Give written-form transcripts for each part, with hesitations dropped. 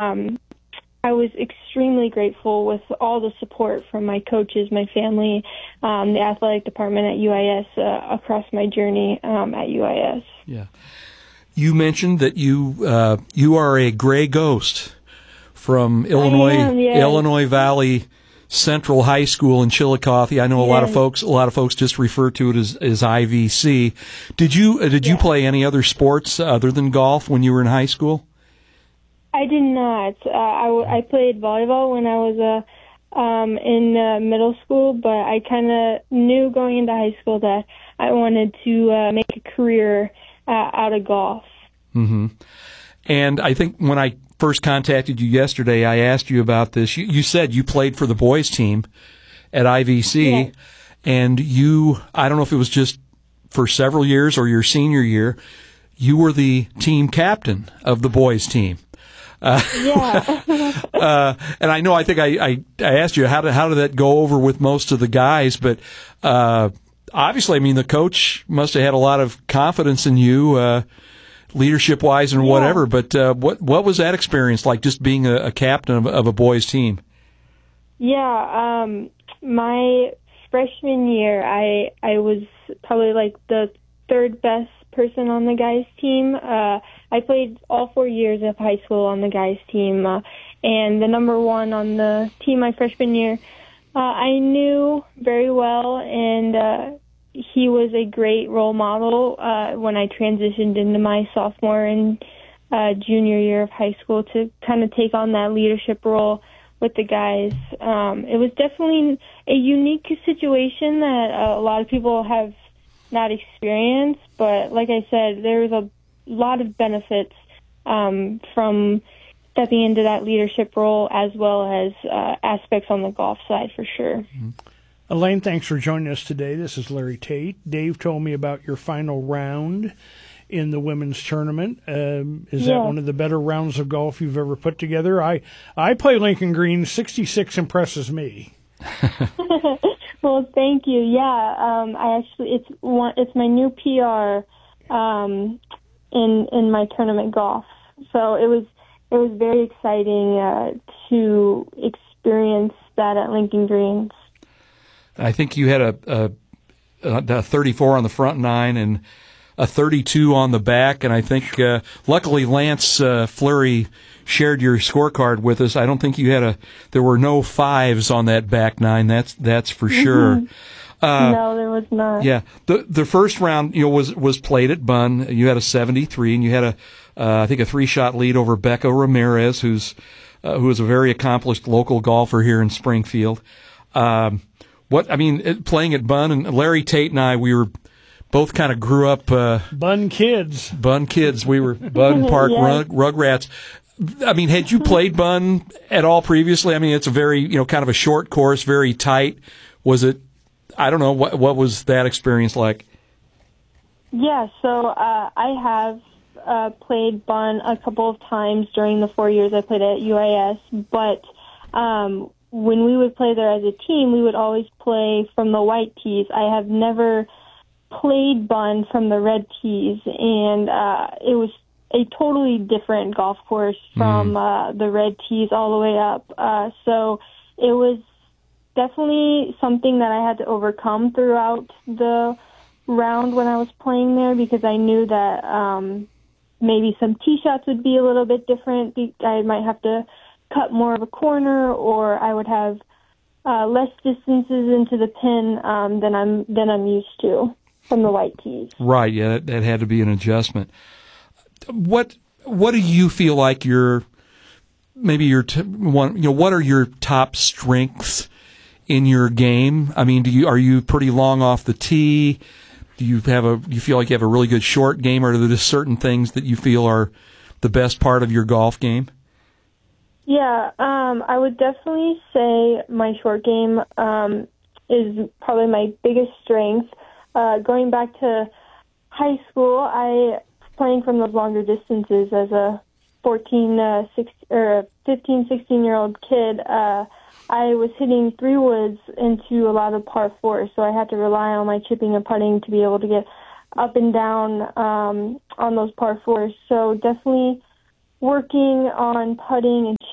I was extremely grateful with all the support from my coaches, my family, the athletic department at UIS across my journey at UIS. Yeah. You mentioned that you are a gray ghost from Illinois Valley Central High School in Chillicothe. I know a lot of folks just refer to it as IVC. Did you play any other sports other than golf when you were in high school? I did not. I played volleyball when I was in middle school, but I kind of knew going into high school that I wanted to make a career out of golf. Mm-hmm. And I think when I first contacted you yesterday, I asked you about this. You said you played for the boys team at IVC, and I don't know if it was just for several years or your senior year, you were the team captain of the boys team. And I know, I think I asked you how did that go over with most of the guys, but obviously, I mean, the coach must have had a lot of confidence in you, leadership wise and whatever. But what was that experience like, just being a captain of a boys team? Yeah, my freshman year, I was probably like the third best person on the guys team. I played all 4 years of high school on the guys team, and the number one on the team my freshman year, I knew very well, and he was a great role model when I transitioned into my sophomore and junior year of high school to kind of take on that leadership role with the guys. It was definitely a unique situation that a lot of people have not experienced, but like I said, there was a lot of benefits from stepping into that leadership role, as well as aspects on the golf side for sure. Mm-hmm. Elaine, thanks for joining us today. This is Larry Tate. Dave told me about your final round in the women's tournament. Is that one of the better rounds of golf you've ever put together? I play Lincoln Green. 66 impresses me. Well, thank you. Yeah, it's my new PR in my tournament golf. So it was very exciting to experience that at Lincoln Greens. I think you had a 34 on the front nine and a 32 on the back, and I think luckily Lance Fleury shared your scorecard with us. I don't think there were no fives on that back nine. That's for sure. No, there was not. Yeah, the first round was played at Bunn. You had a 73, and you had I think a 3-shot lead over Becca Ramirez, who is a very accomplished local golfer here in Springfield. Playing at Bunn, and Larry Tate and I, we were both kind of grew up Bunn kids. We were Bunn Park Rugrats. I mean, had you played Bunn at all previously? I mean, it's a very kind of a short course, very tight. Was it? I don't know. What was that experience like? Yeah, so I have played Bunn a couple of times during the 4 years I played at UIS, but when we would play there as a team, we would always play from the white tees. I have never played Bunn from the red tees, and it was a totally different golf course from the red tees all the way up. So it was definitely something that I had to overcome throughout the round when I was playing there, because I knew that maybe some tee shots would be a little bit different. I might have to cut more of a corner, or I would have less distances into the pin than I'm used to from the white tees. Right. Yeah, that had to be an adjustment. What do you feel like what are your top strengths in your game? I mean, are you pretty long off the tee? Do you feel like you have a really good short game, or are there just certain things that you feel are the best part of your golf game? Yeah, I would definitely say my short game is probably my biggest strength. Going back to high school, playing from those longer distances as a 15, 16-year-old kid, I was hitting 3-woods into a lot of par 4, so I had to rely on my chipping and putting to be able to get up and down on those par 4s. So definitely working on putting and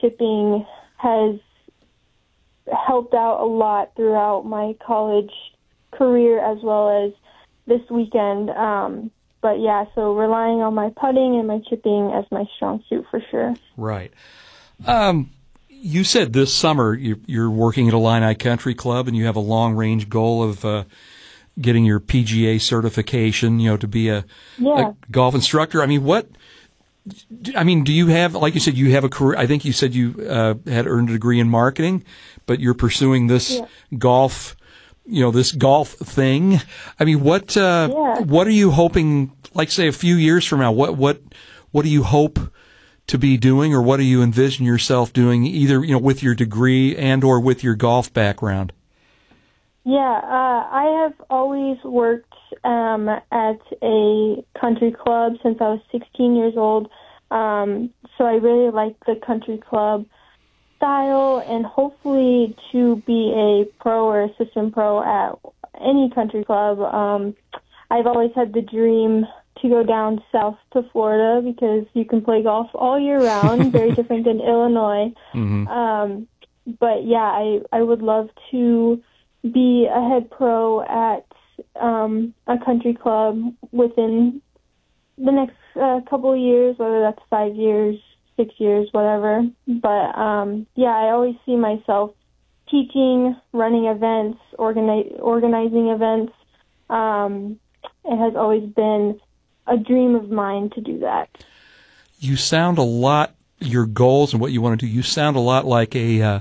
chipping has helped out a lot throughout my college career as well as this weekend. But yeah, so relying on my putting and my chipping as my strong suit for sure. Right. You said this summer you're working at Illini Country Club and you have a long-range goal of getting your PGA certification, to be a golf instructor. I mean, do you have, like you said, you have a career? I think you said you had earned a degree in marketing, but you're pursuing this golf, this golf thing. I mean, what are you hoping, like say a few years from now, what do you hope to be doing, or what do you envision yourself doing, either, with your degree and or with your golf background? Yeah, I have always worked at a country club since I was 16 years old. So I really like the country club style, and hopefully to be a pro or assistant pro at any country club. I've always had the dream to go down south to Florida because you can play golf all year round, very different than Illinois. Mm-hmm. But yeah, I would love to be a head pro at a country club within the next couple of years, whether that's 5 years, 6 years, whatever. But I always see myself teaching, running events, organizing events. It has always been a dream of mine to do that. You sound a lot, your goals and what you want to do, you sound a lot like a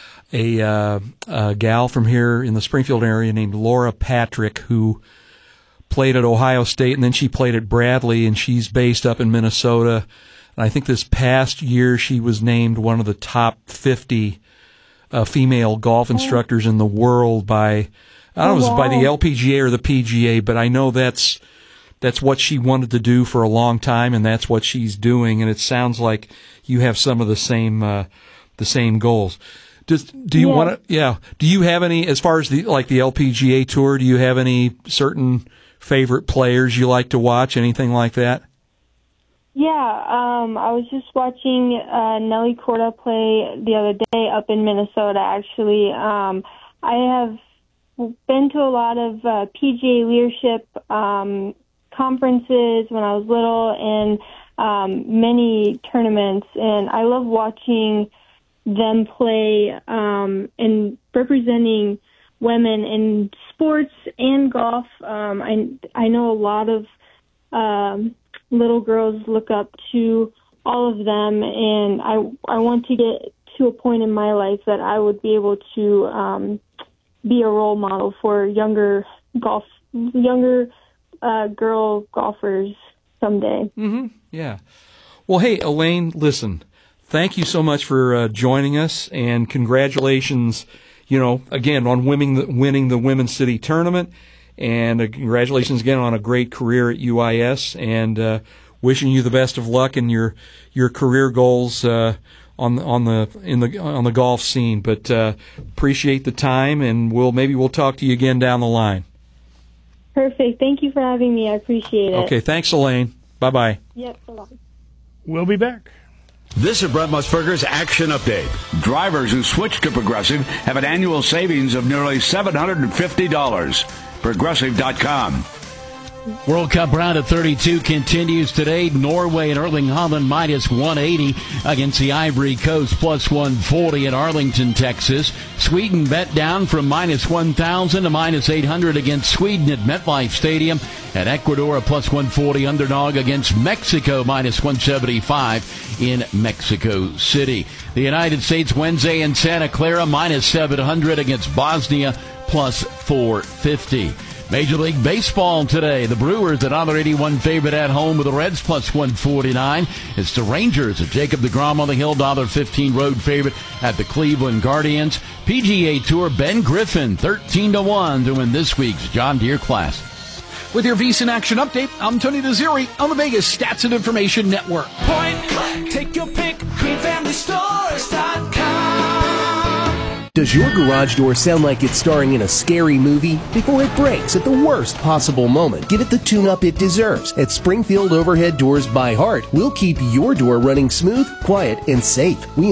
gal from here in the Springfield area named Laura Patrick, who played at Ohio State, and then she played at Bradley, and she's based up in Minnesota. And I think this past year she was named one of the top 50 female golf instructors in the world by, I don't know if it was by the LPGA or the PGA, but I know that's what she wanted to do for a long time, and that's what she's doing. And it sounds like you have some of the same goals. Do you want to? Yeah. Do you have any, as far as the LPGA tour? Do you have any certain favorite players you like to watch? Anything like that? Yeah. I was just watching Nelly Korda play the other day up in Minnesota. Actually, I have been to a lot of PGA leadership conferences when I was little, and many tournaments, and I love watching them play and representing women in sports and golf. I know a lot of little girls look up to all of them, and I want to get to a point in my life that I would be able to be a role model for younger girl golfers someday. Mm-hmm. Yeah. Well, hey, Elaine, listen, thank you so much for joining us, and congratulations, again, on winning the Women's City Tournament, and congratulations again on a great career at UIS, and wishing you the best of luck in your career goals on the golf scene. But appreciate the time, and we'll talk to you again down the line. Perfect. Thank you for having me. I appreciate it. Okay, thanks, Elaine. Bye-bye. Yep, bye-bye. We'll be back. This is Brett Musburger's Action Update. Drivers who switch to Progressive have an annual savings of nearly $750. Progressive.com. World Cup round of 32 continues today. Norway and Erling Haaland minus 180 against the Ivory Coast, plus 140 at Arlington, Texas. Sweden bet down from minus 1,000 to minus 800 against Sweden at MetLife Stadium. And Ecuador a plus 140 underdog against Mexico, minus 175 in Mexico City. The United States Wednesday in Santa Clara, minus 700 against Bosnia, plus 450. Major League Baseball today. The Brewers at $1.81 favorite at home with the Reds, plus 149. It's the Rangers at Jacob deGrom on the Hill, $1.15 road favorite at the Cleveland Guardians. PGA Tour, Ben Griffin, 13-1 to win this week's John Deere Classic. With your VSiN Action Update, I'm Tony Desiri on the Vegas Stats and Information Network. Point click, take your pick, GreenFamilyStores.com. Does your garage door sound like it's starring in a scary movie? Before it breaks at the worst possible moment, give it the tune-up it deserves. At Springfield Overhead Doors by Heart, we'll keep your door running smooth, quiet, and safe. We inspect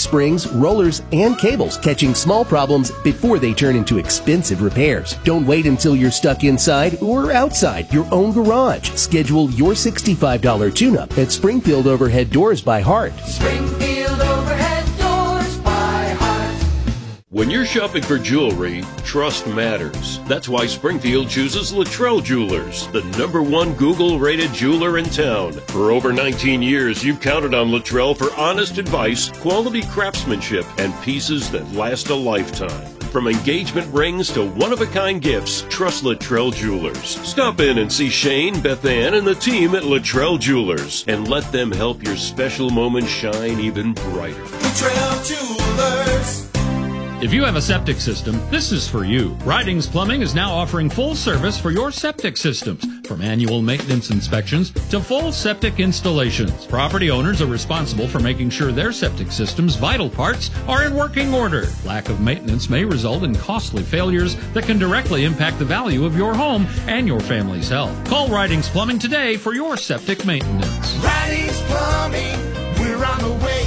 springs, rollers, and cables, catching small problems before they turn into expensive repairs. Don't wait until you're stuck inside or outside your own garage. Schedule your $65 tune-up at Springfield Overhead Doors by Hart. Springfield Overhead Doors by Hart. When you're shopping for jewelry, trust matters. That's why Springfield chooses Luttrell Jewelers, the #1 Google-rated jeweler in town. For over 19 years, you've counted on Luttrell for honest advice, quality craftsmanship, and pieces that last a lifetime. From engagement rings to one-of-a-kind gifts, trust Luttrell Jewelers. Stop in and see Shane, Beth Ann, and the team at Luttrell Jewelers, and let them help your special moment shine even brighter. Luttrell Jewelers. If you have a septic system, this is for you. Ridings Plumbing is now offering full service for your septic systems, from annual maintenance inspections to full septic installations. Property owners are responsible for making sure their septic system's vital parts are in working order. Lack of maintenance may result in costly failures that can directly impact the value of your home and your family's health. Call Ridings Plumbing today for your septic maintenance. Ridings Plumbing, we're on the way.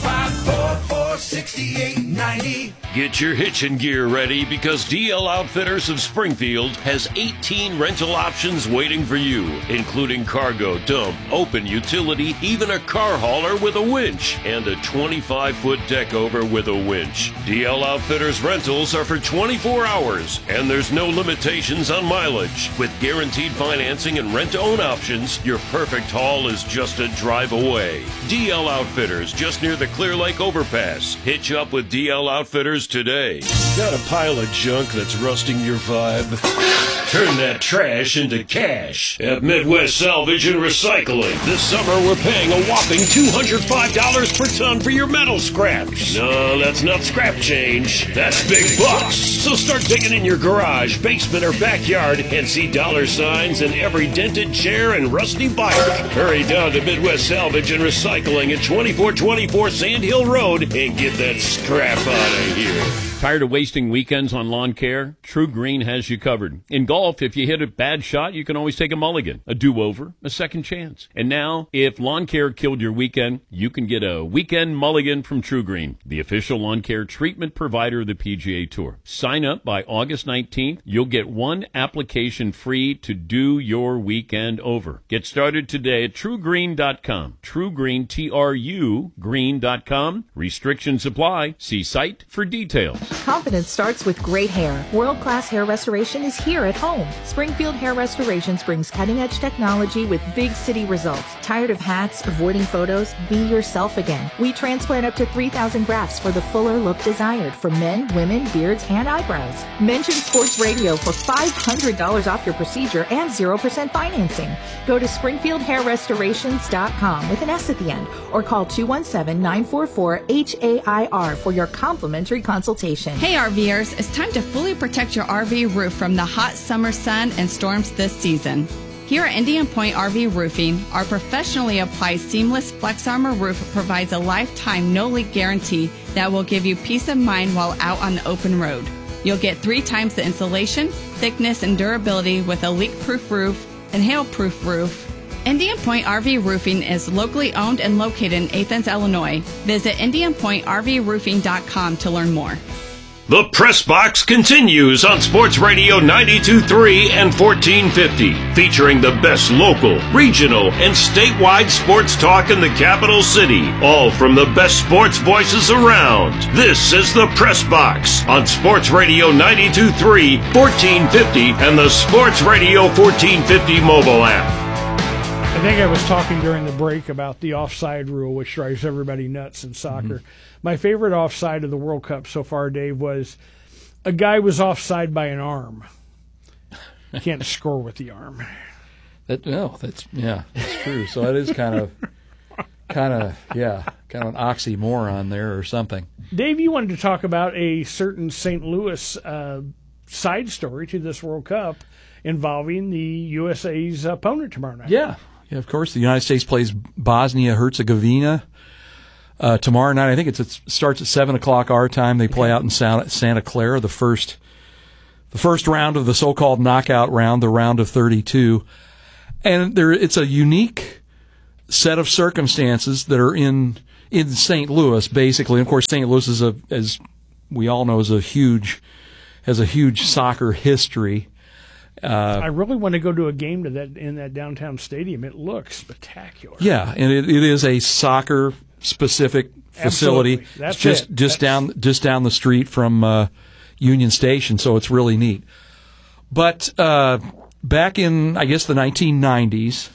544-6890. Get your hitching gear ready because DL Outfitters of Springfield has 18 rental options waiting for you, including cargo, dump, open utility, even a car hauler with a winch, and a 25-foot deck over with a winch. DL Outfitters rentals are for 24 hours, and there's no limitations on mileage. With guaranteed financing and rent-to-own options, your perfect haul is just a drive away. DL Outfitters, just near the Clear Lake Overpass. Hitch up with DL Outfitters today. Got a pile of junk that's rusting your vibe? Turn that trash into cash at Midwest Salvage and Recycling. This summer, we're paying a whopping $205 per ton for your metal scraps. No, that's not scrap change. That's big bucks. So start digging in your garage, basement, or backyard and see dollar signs in every dented chair and rusty bike. Hurry down to Midwest Salvage and Recycling at 2424 Sand Hill Road and get that scrap out of here. Tired of wasting weekends on lawn care? True Green has you covered. In golf, if you hit a bad shot, you can always take a mulligan, a do-over, a second chance. And now, if lawn care killed your weekend, you can get a weekend mulligan from True Green, the official lawn care treatment provider of the PGA Tour. Sign up by August 19th. You'll get one application free to do your weekend over. Get started today at TrueGreen.com. TrueGreen, T-R-U, green.com. Restrictions apply. See site for details. Confidence starts with great hair. World-class hair restoration is here at home. Springfield Hair Restorations brings cutting-edge technology with big city results. Tired of hats, avoiding photos? Be yourself again. We transplant up to 3,000 grafts for the fuller look desired for men, women, beards, and eyebrows. Mention Sports Radio for $500 off your procedure and 0% financing. Go to SpringfieldHairRestorations.com with an S at the end or call 217-944-HAIR for your complimentary consultation. Hey RVers, it's time to fully protect your RV roof from the hot summer sun and storms this season. Here at Indian Point RV Roofing, our professionally applied seamless Flex Armor roof provides a lifetime no-leak guarantee that will give you peace of mind while out on the open road. You'll get 3 times the insulation, thickness, and durability with a leak-proof roof and hail-proof roof. Indian Point RV Roofing is locally owned and located in Athens, Illinois. Visit IndianPointRVRoofing.com to learn more. The Press Box continues on Sports Radio 92.3 and 1450, featuring the best local, regional, and statewide sports talk in the capital city, all from the best sports voices around. This is the Press Box on Sports Radio 92.3, 1450, and the Sports Radio 1450 mobile app. I think I was talking during the break about the offside rule, which drives everybody nuts in soccer. My favorite offside of the World Cup so far, Dave, was a guy was offside by an arm. You can't score with the arm. That's true. So it is kind of an oxymoron there or something. Dave, you wanted to talk about a certain St. Louis side story to this World Cup involving the USA's opponent tomorrow night. Yeah, of course. The United States plays Bosnia-Herzegovina tomorrow night. I think it starts at 7 o'clock our time. They play out in Santa Clara, the first round of the so-called knockout round, the round of 32. And it's a unique set of circumstances that are in in St. Louis, basically. Of course, St. Louis is as we all know, has a huge soccer history. I really want to go to a game in that downtown stadium. It looks spectacular. Yeah, and it is a soccer specific facility. That's just down the street from Union Station, so it's really neat. But back in, I guess, the 1990s,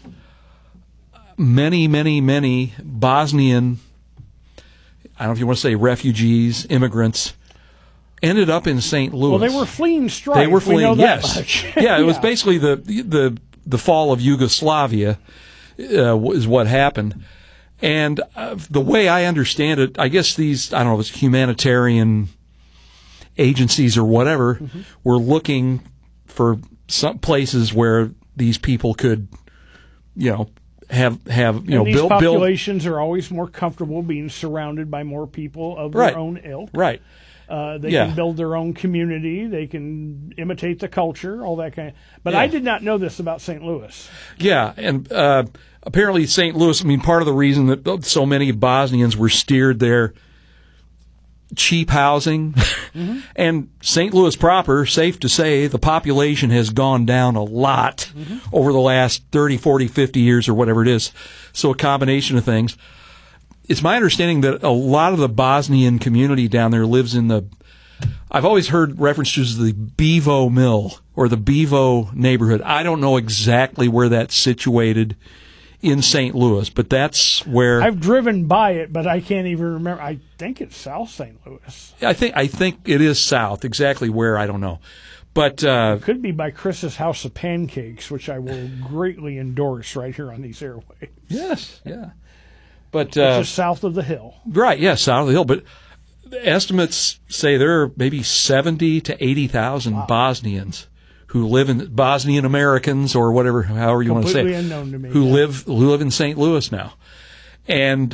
many Bosnian, I don't know if you want to say refugees, immigrants, ended up in St. Louis. Well, they were fleeing strife. They were fleeing, we know that yes. much. Yeah, it was basically the fall of Yugoslavia is what happened. And the way I understand it, I guess these, I don't know, it's humanitarian agencies or whatever, were looking for some places where these people could, have these populations are always more comfortable being surrounded by more people of their own ilk. Right. They can build their own community. They can imitate the culture, all that kind of. But I did not know this about St. Louis. Yeah, and apparently St. Louis, I mean, part of the reason that so many Bosnians were steered there, cheap housing, and St. Louis proper, safe to say, the population has gone down a lot over the last 30, 40, 50 years or whatever it is. So a combination of things. It's my understanding that a lot of the Bosnian community down there lives in I've always heard references to the Bevo Mill or the Bevo neighborhood. I don't know exactly where that's situated in St. Louis, but that's where I've driven by it, but I can't even remember. I think it's South St. Louis. I think it is south. Exactly where, I don't know. But it could be by Chris's House of Pancakes, which I will greatly endorse right here on these airwaves. Yes, yeah. But it's just south of the hill. Right, yes, south of the hill. But estimates say there are maybe 70 to 80,000 Bosnians who live in Bosnian Americans or whatever, however you want to say, completely unknown to me, who live in St. Louis now. And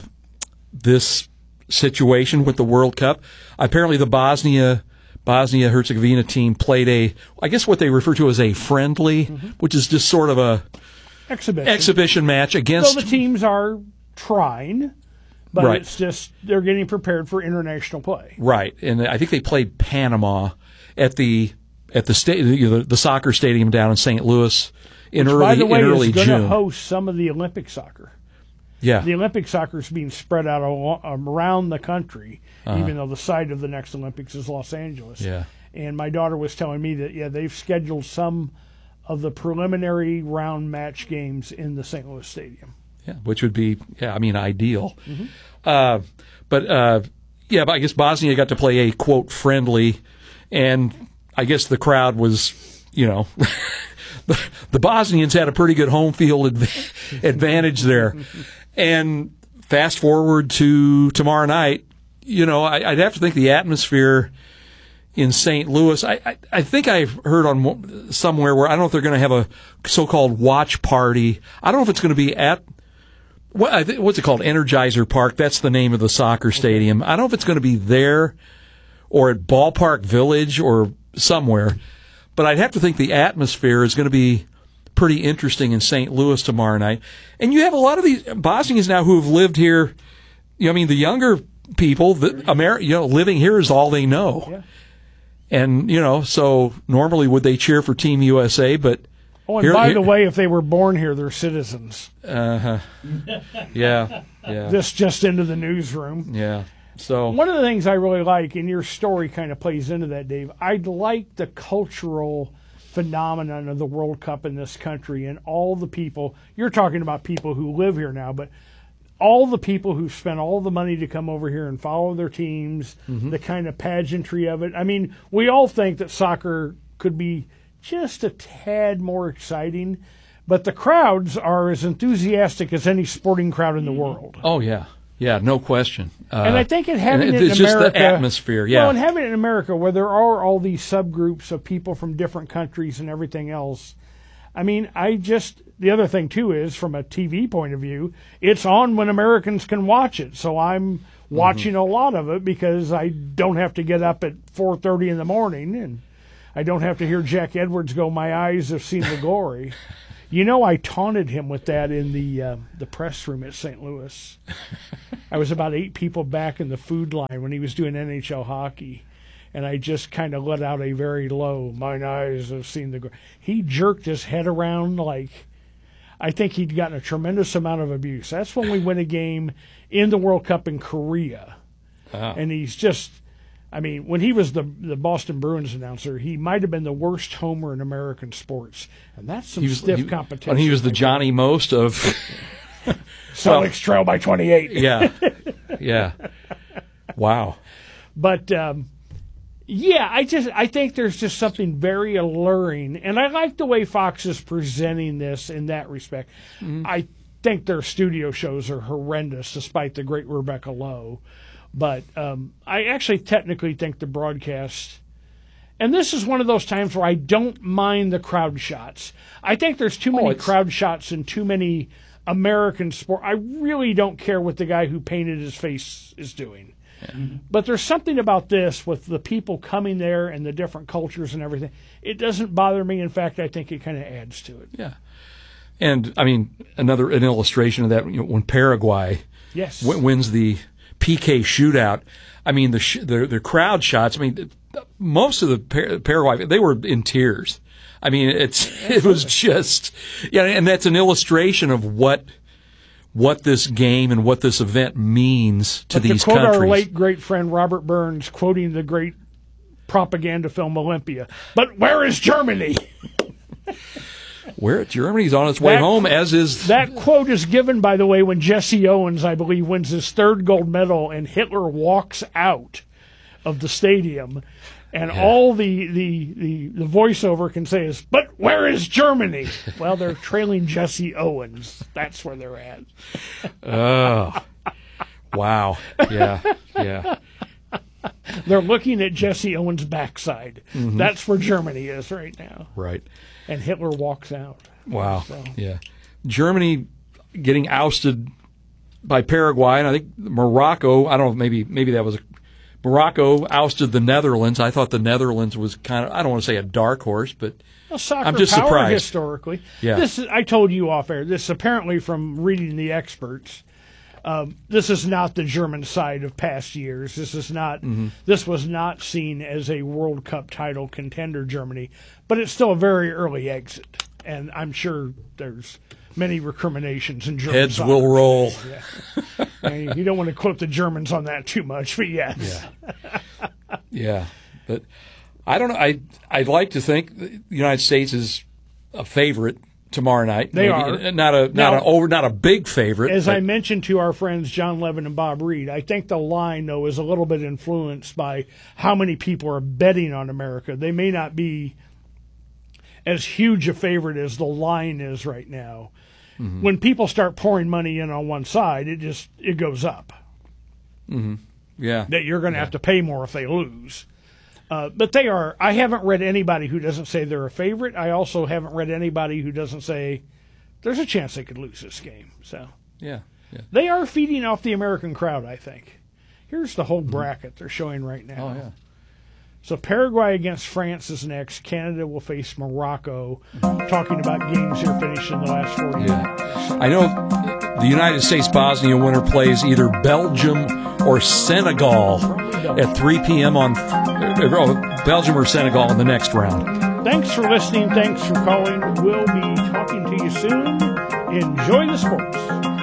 this situation with the World Cup, apparently the Bosnia-Herzegovina team played I guess what they refer to as a friendly, which is just sort of a exhibition match against. So the teams are trying, but right. It's just they're getting prepared for international play. Right, and I think they played Panama at the soccer stadium down in St. Louis in early June. By the way, is going to host some of the Olympic soccer. Yeah, the Olympic soccer is being spread out around the country, even though the site of the next Olympics is Los Angeles. Yeah, and my daughter was telling me that they've scheduled some of the preliminary round match games in the St. Louis Stadium. Yeah, which would be, ideal. But I guess Bosnia got to play a, quote, friendly, and I guess the crowd was, the Bosnians had a pretty good home field advantage there. And fast forward to tomorrow night, I'd have to think the atmosphere in St. Louis, I think I've heard on somewhere where I don't know if they're going to have a so-called watch party. I don't know if it's going to be at what's it called? Energizer Park. That's the name of the soccer stadium. I don't know if it's going to be there or at Ballpark Village or somewhere, but I'd have to think the atmosphere is going to be pretty interesting in St. Louis tomorrow night. And you have a lot of these Bosnians now who have lived here. The younger people, living here is all they know. Yeah. And, so normally would they cheer for Team USA, but... Oh, and by the way, if they were born here, they're citizens. Yeah. This just into the newsroom. Yeah. So one of the things I really like, and your story kind of plays into that, Dave, I like the cultural phenomenon of the World Cup in this country and all the people. You're talking about people who live here now, but all the people who spent all the money to come over here and follow their teams, the kind of pageantry of it. I mean, we all think that soccer could be just a tad more exciting, but the crowds are as enthusiastic as any sporting crowd in the world. Oh, yeah. Yeah, no question. And I think having it in America... It's just the atmosphere, yeah. Well, and having it in America where there are all these subgroups of people from different countries and everything else, I mean, the other thing, too, is from a TV point of view, it's on when Americans can watch it. So I'm watching a lot of it because I don't have to get up at 4:30 in the morning and I don't have to hear Jack Edwards go, "My eyes have seen the glory." You know, I taunted him with that in the press room at St. Louis. I was about 8 people back in the food line when he was doing NHL hockey, and I just kind of let out a very low, "Mine eyes have seen the..." He jerked his head around like I think he'd gotten a tremendous amount of abuse. That's when we win a game in the World Cup in Korea. And he's just... I mean, when he was the Boston Bruins announcer, he might have been the worst homer in American sports, and that's some stiff competition. And he was the Johnny Most of Celtics trail by 28. Yeah. Wow. But yeah, I think there's just something very alluring, and I like the way Fox is presenting this in that respect. I think their studio shows are horrendous, despite the great Rebecca Lowe. But I actually technically think the broadcast, and this is one of those times where I don't mind the crowd shots. I think there's too many crowd shots in too many American sport. I really don't care what the guy who painted his face is doing. But there's something about this with the people coming there and the different cultures and everything. It doesn't bother me. In fact, I think it kind of adds to it. Yeah. And, I mean, an illustration of that, when Paraguay wins the PK shootout, I mean, the crowd shots, I mean, most of the Paraguay, they were in tears. I mean, it was just, and that's an illustration of what this game and what this event means to these countries. To quote our late great friend Robert Burns, quoting the great propaganda film Olympia, but where is Germany? Where Germany's on its way home, as is... That quote is given, by the way, when Jesse Owens, I believe, wins his 3rd gold medal and Hitler walks out of the stadium, and all the voiceover can say is, but where is Germany? Well, they're trailing Jesse Owens. That's where they're at. Oh, wow. Yeah. They're looking at Jesse Owens' backside. That's where Germany is right now. Right. And Hitler walks out. Wow. Yeah. Germany getting ousted by Paraguay, and I think Morocco, I don't know, maybe that was Morocco ousted the Netherlands. I thought the Netherlands was kind of, I don't want to say a dark horse, but I'm just surprised. Historically. Yeah. This is, I told you off air, this apparently from reading the experts, this is not the German side of past years. This is not. This was not seen as a World Cup title contender, Germany, but it's still a very early exit, and I'm sure there's many recriminations in German. Heads will roll. Yeah. You don't want to quote the Germans on that too much, but yes. Yeah, but I don't know. I'd like to think the United States is a favorite tomorrow night. They are not a big favorite. As I mentioned to our friends John Levin and Bob Reed, I think the line though is a little bit influenced by how many people are betting on America. They may not be as huge a favorite as the line is right now. When people start pouring money in on one side, it goes up. Yeah, that you're going to have to pay more if they lose. But they are. I haven't read anybody who doesn't say they're a favorite. I also haven't read anybody who doesn't say there's a chance they could lose this game. So yeah. They are feeding off the American crowd, I think. Here's the whole bracket they're showing right now. Oh yeah. So Paraguay against France is next. Canada will face Morocco. Talking about games here finished in the last 40 years. I know the United States-Bosnia winner plays either Belgium or Senegal at 3 p.m. on Belgium or Senegal in the next round. Thanks for listening. Thanks for calling. We'll be talking to you soon. Enjoy the sports.